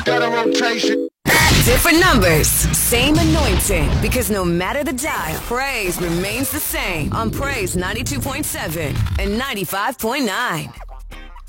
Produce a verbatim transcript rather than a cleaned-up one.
Got a rotation. Different numbers, same anointing. Because no matter the dial, praise remains the same on Praise ninety-two point seven and ninety-five point nine.